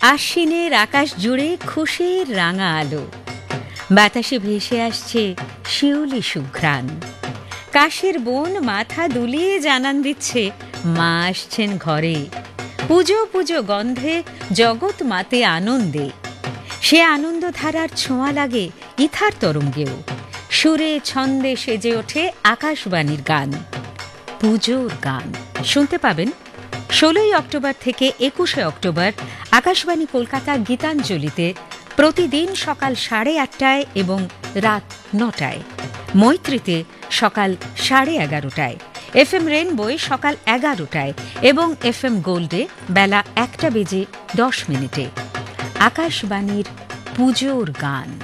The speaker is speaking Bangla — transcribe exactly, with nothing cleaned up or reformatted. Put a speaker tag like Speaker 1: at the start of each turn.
Speaker 1: আশ্বিনের আকাশ জুড়ে খুশির রাঙা আলো, বাতাসে ভেসে আসছে শিউলি সুঘ্রাণ। কাশের বোন মাথা দুলিয়ে জানান দিচ্ছে মা আসছেন ঘরে। পুজো পুজো গন্ধে জগৎ মাতে আনন্দে, সে আনন্দধারার ছোঁয়া লাগে ইথার তরঙ্গেও। সুরে ছন্দে সেজে ওঠে আকাশবাণীর গান, পুজোর গান। শুনতে পাবেন ষোলোই অক্টোবর থেকে একুশে অক্টোবর আকাশবাণী কলকাতা গীতাঞ্জলিতে প্রতিদিন সকাল সাড়ে আটটায় এবং রাত নটায়, মৈত্রীতে সকাল সাড়ে এগারোটায়, এফ এম রেনবোয় সকাল এগারোটায় এবং এফ এম গোল্ডে বেলা একটা বেজে দশ মিনিটে। আকাশবাণীর পুজোর গান।